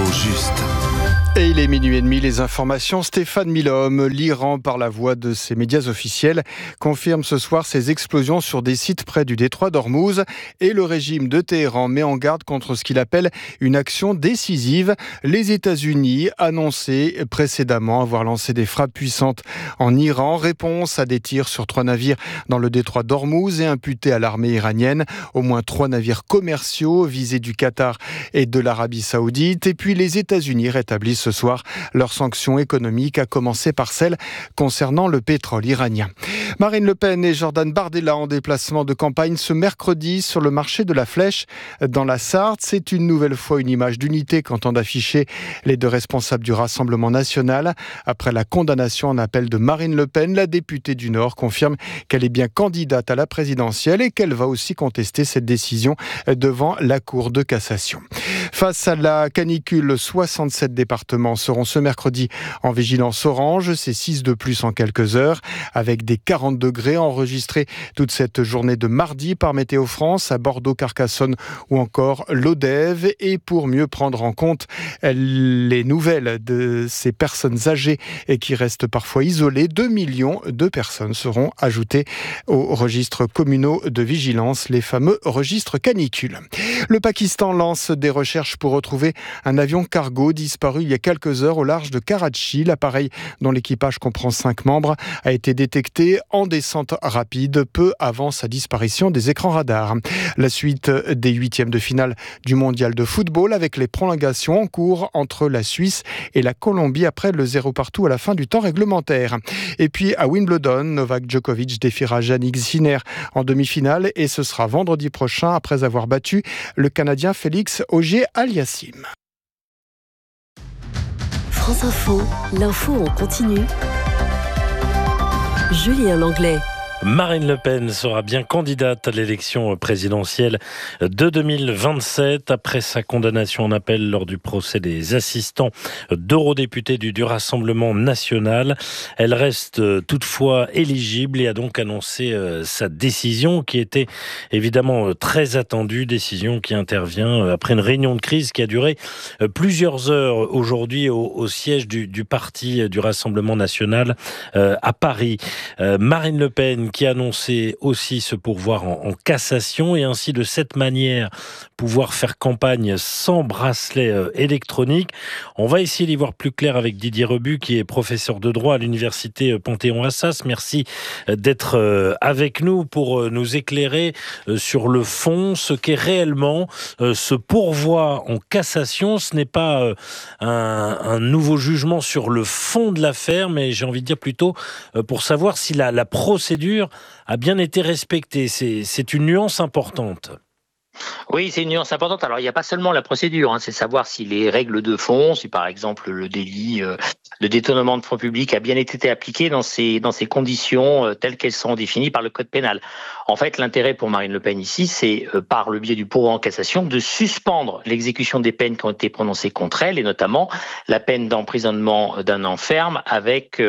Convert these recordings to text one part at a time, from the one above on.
juste. Et il est minuit et demi, les informations. Stéphane Milhomme, l'Iran, par la voix de ses médias officiels, confirme ce soir ces explosions sur des sites près du détroit d'Ormuz. Et le régime de Téhéran met en garde contre ce qu'il appelle une action décisive. Les États-Unis annonçaient précédemment avoir lancé des frappes puissantes en Iran. Réponse à des tirs sur 3 navires dans le détroit d'Ormuz et imputés à l'armée iranienne. Au moins 3 navires commerciaux visés du Qatar et de l'Arabie Saoudite. Et puis les États-Unis rétablissent ce soir leurs sanctions économiques, à commencer par celles concernant le pétrole iranien. Marine Le Pen et Jordan Bardella en déplacement de campagne ce mercredi sur le marché de la Flèche dans la Sarthe. C'est une nouvelle fois une image d'unité qu'entendent afficher les deux responsables du Rassemblement national. Après la condamnation en appel de Marine Le Pen, la députée du Nord confirme qu'elle est bien candidate à la présidentielle et qu'elle va aussi contester cette décision devant la Cour de cassation. Face à la canicule, 67 départements seront ce mercredi en vigilance orange. C'est 6 de plus en quelques heures, avec des 40 degrés enregistrés toute cette journée de mardi par Météo France, à Bordeaux, Carcassonne ou encore l'Odève. Et pour mieux prendre en compte les nouvelles de ces personnes âgées et qui restent parfois isolées, 2 millions de personnes seront ajoutées aux registres communaux de vigilance, les fameux registres canicules. Le Pakistan lance des recherches pour retrouver un avion cargo disparu il y a quelques heures au large de Karachi. L'appareil, dont l'équipage comprend 5 membres, a été détecté en descente rapide peu avant sa disparition des écrans radars. La suite des 8e de finale du mondial de football avec les prolongations en cours entre la Suisse et la Colombie après le 0 partout à la fin du temps réglementaire. Et puis à Wimbledon, Novak Djokovic défiera Jannik Sinner en demi-finale et ce sera vendredi prochain après avoir battu le Canadien Félix Auger-Aliassime. France Info, l'info en continu. Julien Langlais. Marine Le Pen sera bien candidate à l'élection présidentielle de 2027 après sa condamnation en appel lors du procès des assistants d'eurodéputés du Rassemblement national. Elle reste toutefois éligible et a donc annoncé sa décision qui était évidemment très attendue, décision qui intervient après une réunion de crise qui a duré plusieurs heures aujourd'hui au siège du parti du Rassemblement national à Paris. Marine Le Pen qui a annoncé aussi ce pourvoi en cassation et ainsi de cette manière pouvoir faire campagne sans bracelet électronique. On va essayer d'y voir plus clair avec Didier Rebu qui est professeur de droit à l'université Panthéon-Assas. Merci d'être avec nous pour nous éclairer sur le fond, ce qu'est réellement ce pourvoi en cassation. Ce n'est pas un nouveau jugement sur le fond de l'affaire, mais j'ai envie de dire plutôt pour savoir si la procédure a bien été respectée. C'est une nuance importante. Oui, c'est une nuance importante. Alors, il n'y a pas seulement la procédure, c'est savoir si les règles de fond, si par exemple le délit de détournement de fonds publics a bien été appliqué dans ces conditions telles qu'elles sont définies par le Code pénal. En fait, l'intérêt pour Marine Le Pen ici, c'est par le biais du pourvoi en cassation de suspendre l'exécution des peines qui ont été prononcées contre elle et notamment la peine d'emprisonnement d'un an ferme avec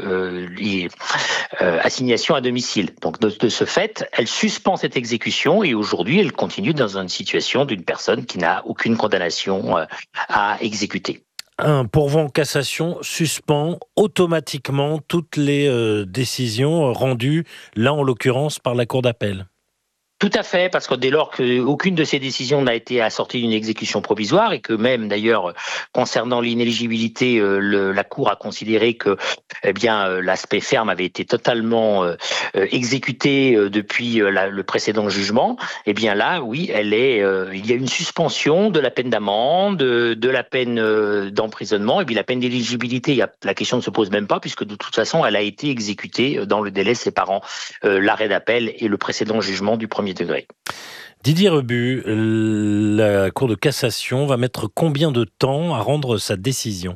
assignation à domicile. Donc, de ce fait, elle suspend cette exécution et aujourd'hui, elle continue dans une situation d'une personne qui n'a aucune condamnation à exécuter. Un pourvoi en cassation suspend automatiquement toutes les décisions rendues, là en l'occurrence par la Cour d'appel. Tout à fait, parce que dès lors qu'aucune de ces décisions n'a été assortie d'une exécution provisoire et que même d'ailleurs concernant l'inéligibilité, la Cour a considéré que l'aspect ferme avait été totalement exécuté depuis le précédent jugement, là oui, il y a une suspension de la peine d'amende, de la peine d'emprisonnement et puis la peine d'éligibilité. La question ne se pose même pas puisque de toute façon elle a été exécutée dans le délai séparant l'arrêt d'appel et le précédent jugement du premier degré. Didier Rebu, la Cour de cassation va mettre combien de temps à rendre sa décision ?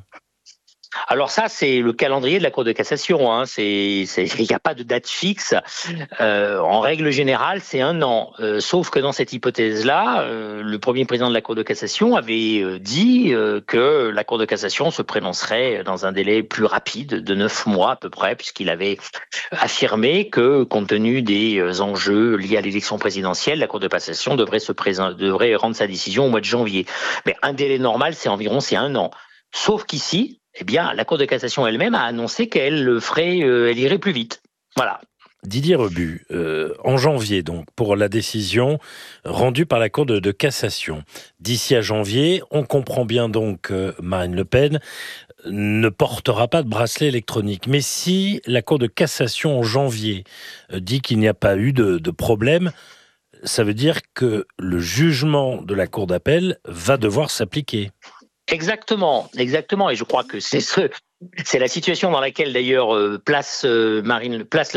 Alors ça, c'est le calendrier de la Cour de cassation. Hein. Il n'y a pas de date fixe. En règle générale, c'est 1 an. Sauf que dans cette hypothèse-là, le premier président de la Cour de cassation avait dit que la Cour de cassation se prononcerait dans un délai plus rapide de 9 mois à peu près, puisqu'il avait affirmé que, compte tenu des enjeux liés à l'élection présidentielle, la Cour de cassation devrait rendre sa décision au mois de janvier. Mais un délai normal, c'est 1 an. Sauf qu'ici, eh bien, la Cour de cassation elle-même a annoncé qu'elle elle irait plus vite. Voilà. Didier Rebu, en janvier, donc, pour la décision rendue par la Cour de cassation. D'ici à janvier, on comprend bien donc que Marine Le Pen ne portera pas de bracelet électronique. Mais si la Cour de cassation en janvier dit qu'il n'y a pas eu de problème, ça veut dire que le jugement de la Cour d'appel va devoir s'appliquer. Exactement. Et je crois que c'est la situation dans laquelle d'ailleurs Marine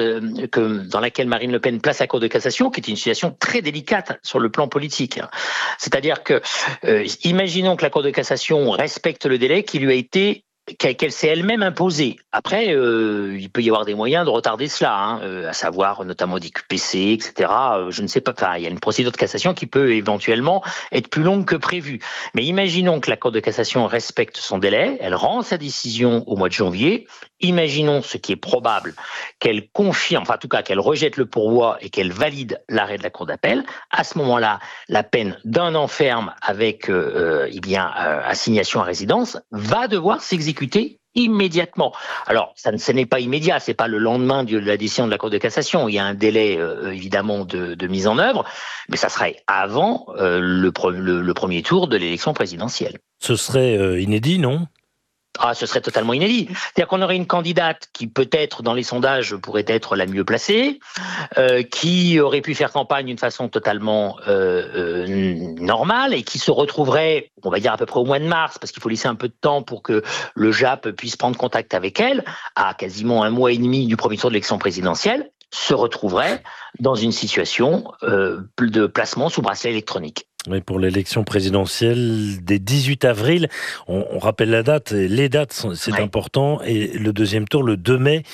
Le Pen place la Cour de cassation, qui est une situation très délicate sur le plan politique. C'est-à-dire que, imaginons que la Cour de cassation respecte le délai qui lui a été qu'elle s'est elle-même imposée. Après, il peut y avoir des moyens de retarder cela, à savoir notamment des QPC, etc. Je ne sais pas. Enfin, il y a une procédure de cassation qui peut éventuellement être plus longue que prévu. Mais imaginons que la Cour de cassation respecte son délai, elle rend sa décision au mois de janvier. Imaginons, ce qui est probable, qu'elle confirme, enfin en tout cas qu'elle rejette le pourvoi et qu'elle valide l'arrêt de la Cour d'appel. À ce moment-là, la peine d'1 an ferme avec assignation à résidence va devoir s'exécuter immédiatement. Alors, ce n'est pas immédiat, c'est pas le lendemain de la décision de la Cour de cassation. Il y a un délai évidemment de mise en œuvre, mais ça serait avant le premier tour de l'élection présidentielle. Ce serait inédit, non ? Ce serait totalement inédit. C'est-à-dire qu'on aurait une candidate qui peut-être dans les sondages pourrait être la mieux placée, qui aurait pu faire campagne d'une façon totalement normale et qui se retrouverait, on va dire à peu près au mois de mars, parce qu'il faut laisser un peu de temps pour que le JAP puisse prendre contact avec elle, à quasiment 1 mois et demi du premier tour de l'élection présidentielle, se retrouverait dans une situation de placement sous bracelet électronique. Oui, pour l'élection présidentielle des 18 avril, on rappelle la date, les dates, c'est important, et le deuxième tour, le 2 mai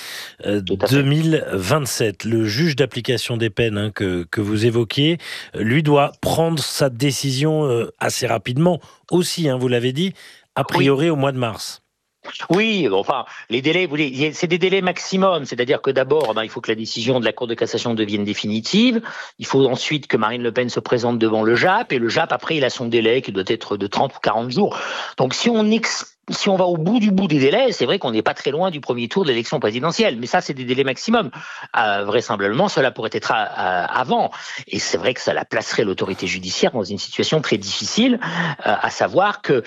2027. Le juge d'application des peines que vous évoquiez, lui doit prendre sa décision assez rapidement aussi, vous l'avez dit, a priori au mois de mars. Oui, enfin, les délais, c'est des délais maximum. C'est-à-dire que d'abord, il faut que la décision de la Cour de cassation devienne définitive. Il faut ensuite que Marine Le Pen se présente devant le JAP. Et le JAP, après, il a son délai qui doit être de 30 ou 40 jours. Donc, si on va au bout des délais, c'est vrai qu'on n'est pas très loin du premier tour de l'élection présidentielle. Mais ça, c'est des délais maximum. Vraisemblablement, cela pourrait être avant. Et c'est vrai que ça la placerait l'autorité judiciaire dans une situation très difficile, à savoir que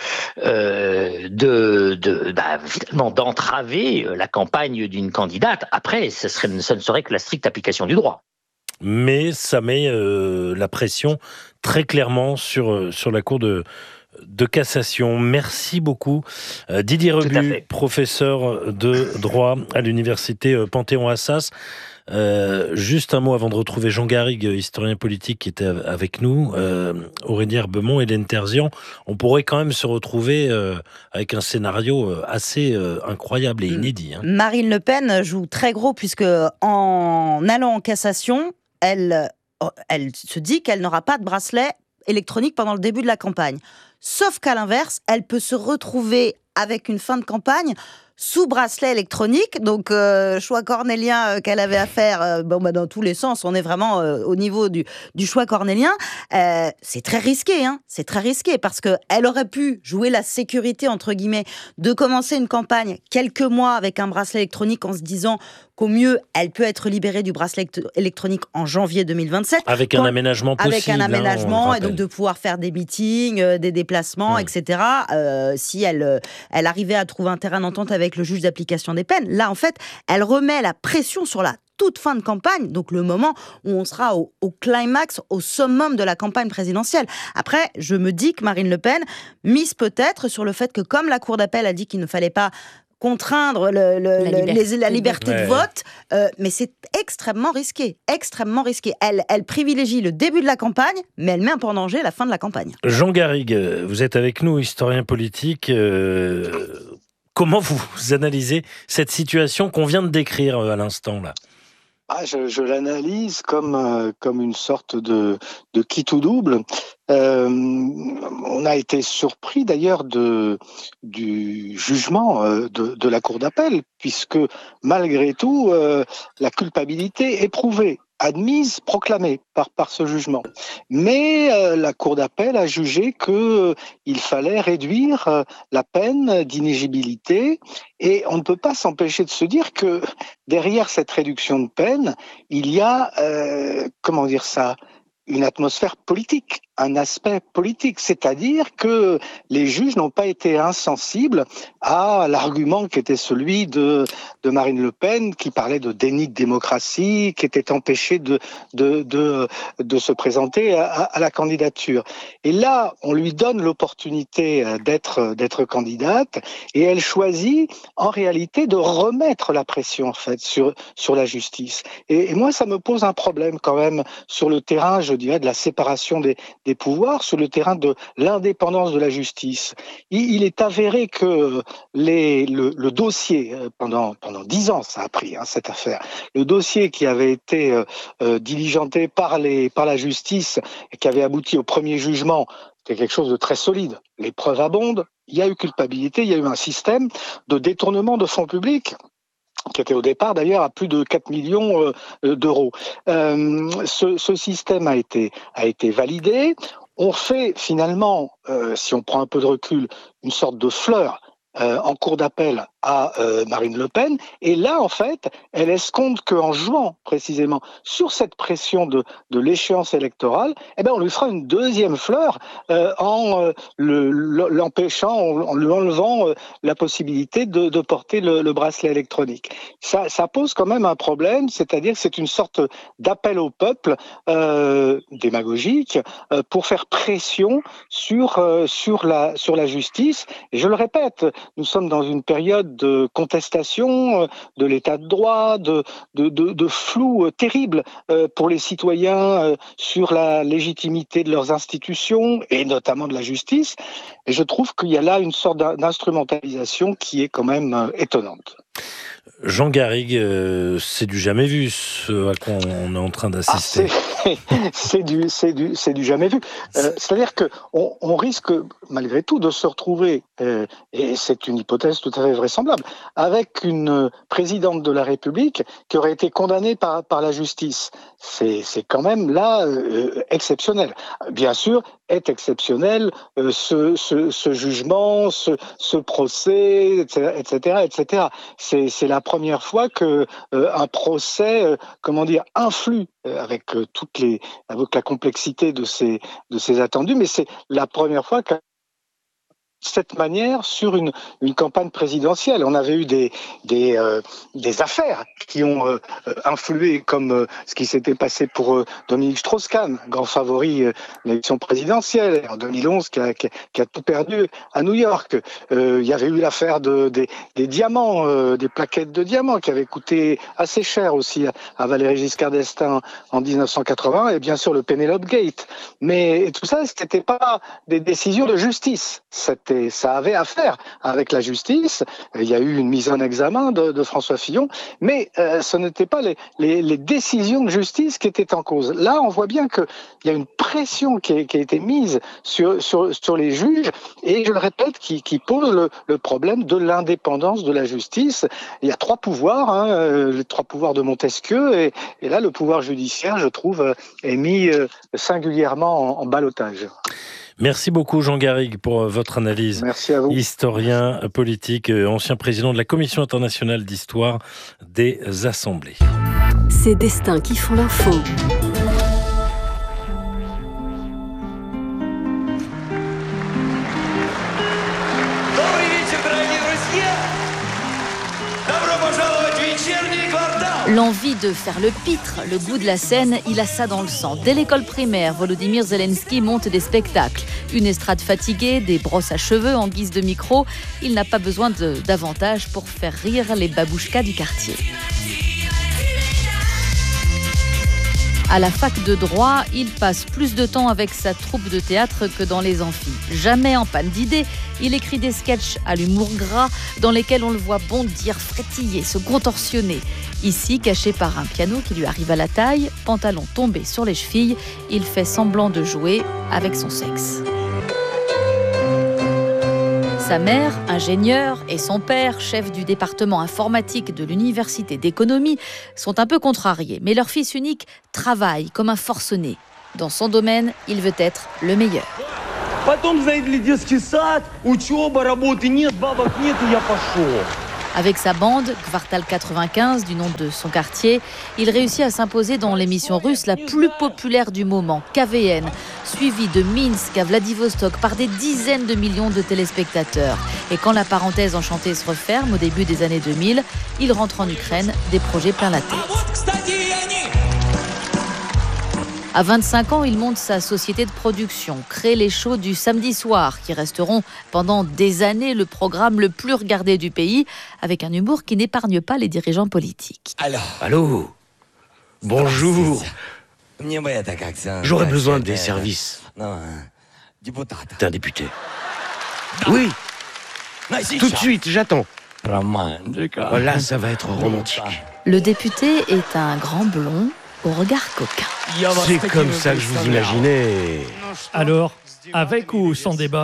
finalement d'entraver la campagne d'une candidate. Après, ça ne serait que la stricte application du droit. Mais ça met la pression très clairement sur la Cour de cassation. Merci beaucoup. Didier Rebu, professeur de droit à l'université Panthéon-Assas. Juste un mot avant de retrouver Jean Garrigue, historien politique qui était avec nous, Aurélie Herbemont, Hélène Terzian. On pourrait quand même se retrouver avec un scénario assez incroyable et inédit. Marine Le Pen joue très gros puisque en allant en cassation, elle se dit qu'elle n'aura pas de bracelet électronique pendant le début de la campagne. Sauf qu'à l'inverse, elle peut se retrouver avec une fin de campagne sous bracelet électronique, donc choix cornélien qu'elle avait à faire, dans tous les sens, on est vraiment au niveau du choix cornélien. C'est très risqué, c'est très risqué, parce qu'elle aurait pu jouer la sécurité, entre guillemets, de commencer une campagne quelques mois avec un bracelet électronique en se disant qu'au mieux, elle peut être libérée du bracelet électronique en janvier 2027. Avec un aménagement possible. Avec un aménagement, et donc de pouvoir faire des meetings, des déplacements, etc. Si elle arrivait à trouver un terrain d'entente avec le juge d'application des peines. Là, en fait, elle remet la pression sur la toute fin de campagne, donc le moment où on sera au climax, au summum de la campagne présidentielle. Après, je me dis que Marine Le Pen mise peut-être sur le fait que, comme la Cour d'appel a dit qu'il ne fallait pas contraindre la liberté de vote, mais c'est extrêmement risqué, extrêmement risqué. Elle privilégie le début de la campagne, mais elle met un peu en danger la fin de la campagne. Jean Garrigue, vous êtes avec nous, historien politique. Comment vous analysez cette situation qu'on vient de décrire à l'instant là ? Je l'analyse comme une sorte de qui tout double. On a été surpris d'ailleurs du jugement de la Cour d'appel, puisque malgré tout, la culpabilité est prouvée, admise, proclamée par ce jugement. Mais la Cour d'appel a jugé qu'il fallait réduire la peine d'inéligibilité, et on ne peut pas s'empêcher de se dire que derrière cette réduction de peine, il y a, une atmosphère politique, un aspect politique, c'est-à-dire que les juges n'ont pas été insensibles à l'argument qui était celui de Marine Le Pen, qui parlait de déni de démocratie, qui était empêchée de se présenter à la candidature. Et là, on lui donne l'opportunité d'être candidate, et elle choisit en réalité de remettre la pression en fait sur la justice. Et moi, ça me pose un problème quand même sur le terrain, je dirais, de la séparation des pouvoirs, sur le terrain de l'indépendance de la justice. Il est avéré que le dossier, pendant 10 ans ça a pris, cette affaire, le dossier qui avait été diligenté par la justice et qui avait abouti au premier jugement, c'était quelque chose de très solide. Les preuves abondent, il y a eu culpabilité, il y a eu un système de détournement de fonds publics qui était au départ d'ailleurs à plus de 4 millions d'euros. Ce système a été validé. On fait finalement, si on prend un peu de recul, une sorte de fleur en cour d'appel à Marine Le Pen. Et là, en fait, elle escompte qu'en jouant précisément sur cette pression de l'échéance électorale, on lui fera une deuxième fleur en l'empêchant, en lui enlevant la possibilité de porter le bracelet électronique. Ça pose quand même un problème, c'est-à-dire que c'est une sorte d'appel au peuple démagogique pour faire pression sur la justice. Et je le répète, nous sommes dans une période de contestation de l'état de droit, de flou terrible pour les citoyens sur la légitimité de leurs institutions et notamment de la justice. Et je trouve qu'il y a là une sorte d'instrumentalisation qui est quand même étonnante. Jean Garrigue, c'est du jamais vu ce à quoi on est en train d'assister. C'est du jamais vu. C'est-à-dire que on risque malgré tout de se retrouver, et c'est une hypothèse tout à fait vraisemblable, avec une présidente de la République qui aurait été condamnée par la justice. C'est quand même là exceptionnel. Bien sûr, est exceptionnel ce jugement, ce procès, etc. C'est la première fois que un procès, influe avec la complexité de ces attendus, mais c'est la première fois que cette manière sur une campagne présidentielle. On avait eu des affaires qui ont influé, comme ce qui s'était passé pour Dominique Strauss-Kahn, grand favori de l'élection présidentielle en 2011, qui a tout perdu à New York. Il y avait eu l'affaire des diamants, des plaquettes de diamants qui avaient coûté assez cher aussi à Valéry Giscard d'Estaing en 1980, et bien sûr le Penelope Gate. Mais tout ça, c'était pas des décisions de justice. Ça avait à faire avec la justice. Il y a eu une mise en examen de François Fillon, mais ce n'était pas les décisions de justice qui étaient en cause. Là, on voit bien qu'il y a une pression qui a été mise sur les juges, et je le répète, qui pose le problème de l'indépendance de la justice. Il y a 3 pouvoirs, les 3 pouvoirs de Montesquieu, et là, le pouvoir judiciaire, je trouve, est mis singulièrement en ballottage. Merci beaucoup Jean Garrigue pour votre analyse. Merci à vous. Historien politique, ancien président de la Commission internationale d'histoire des assemblées. Ces destins qui font l'info. L'envie de faire le pitre, le goût de la scène, il a ça dans le sang. Dès l'école primaire, Volodymyr Zelensky monte des spectacles. Une estrade fatiguée, des brosses à cheveux en guise de micro. Il n'a pas besoin d'avantage pour faire rire les babouchkas du quartier. À la fac de droit, il passe plus de temps avec sa troupe de théâtre que dans les amphis. Jamais en panne d'idées, il écrit des sketchs à l'humour gras dans lesquels on le voit bondir, frétiller, se contorsionner. Ici, caché par un piano qui lui arrive à la taille, pantalon tombé sur les chevilles, il fait semblant de jouer avec son sexe. Sa mère, ingénieure, et son père, chef du département informatique de l'université d'économie, sont un peu contrariés. Mais leur fils unique travaille comme un forcené. Dans son domaine, il veut être le meilleur. Avec sa bande, Kvartal 95, du nom de son quartier, il réussit à s'imposer dans l'émission russe la plus populaire du moment, KVN, suivie de Minsk à Vladivostok par des dizaines de millions de téléspectateurs. Et quand la parenthèse enchantée se referme au début des années 2000, il rentre en Ukraine, des projets plein la tête. À 25 ans, il monte sa société de production, crée les shows du samedi soir, qui resteront pendant des années le programme le plus regardé du pays, avec un humour qui n'épargne pas les dirigeants politiques. Allô. Bonjour. J'aurais besoin des services d'un député. Oui. Tout de suite, j'attends. Là, ça va être romantique. Le député est un grand blond au regard coquin. C'est comme ça que je vous imaginais. Alors, avec ou sans débat ?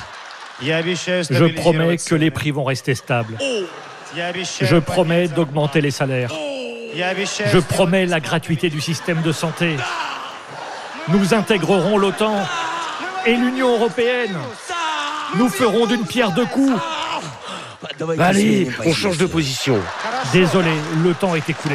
Je promets que les prix vont rester stables. Je promets d'augmenter les salaires. Je promets la gratuité du système de santé. Nous intégrerons l'OTAN et l'Union européenne. Nous ferons d'une pierre deux coups. Allez, on change de position. Désolé, le temps est écoulé.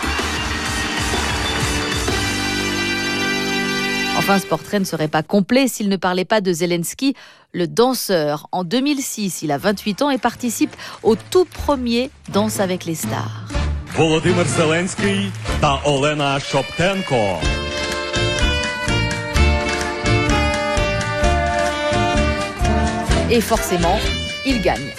Enfin, ce portrait ne serait pas complet s'il ne parlait pas de Zelensky, le danseur. En 2006, il a 28 ans et participe au tout premier Danse avec les stars. Volodymyr Zelensky та Олена Шоптенко. Et forcément, il gagne.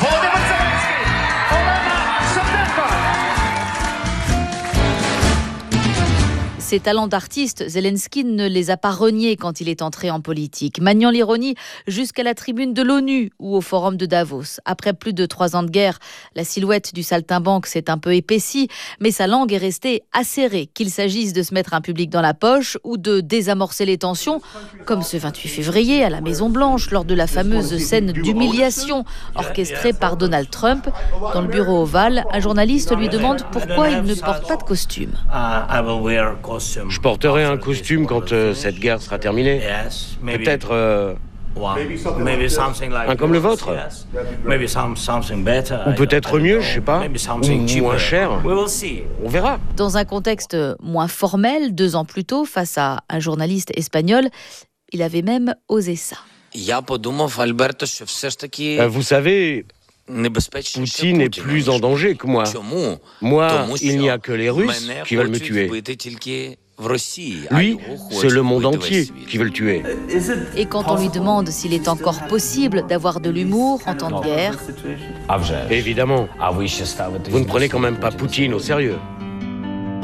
Ses talents d'artiste, Zelensky ne les a pas reniés quand il est entré en politique, maniant l'ironie jusqu'à la tribune de l'ONU ou au forum de Davos. Après plus de 3 ans de guerre, la silhouette du saltimbanque s'est un peu épaissie, mais sa langue est restée acérée, qu'il s'agisse de se mettre un public dans la poche ou de désamorcer les tensions, comme ce 28 février à la Maison-Blanche, lors de la fameuse scène d'humiliation orchestrée par Donald Trump. Dans le bureau ovale, un journaliste lui demande pourquoi il ne porte pas de costume. Je porterai un costume quand cette guerre sera terminée. Peut-être un comme le vôtre. Ou peut-être mieux, je sais pas. Ou moins cher. On verra. Dans un contexte moins formel, 2 ans plus tôt, face à un journaliste espagnol, il avait même osé ça. Vous savez, Poutine est plus en danger que moi. Moi, il n'y a que les Russes qui veulent me tuer. Lui, c'est le monde entier qui veut le tuer. Et quand on lui demande s'il est encore possible d'avoir de l'humour en temps de guerre, Évidemment. Vous ne prenez quand même pas Poutine au sérieux.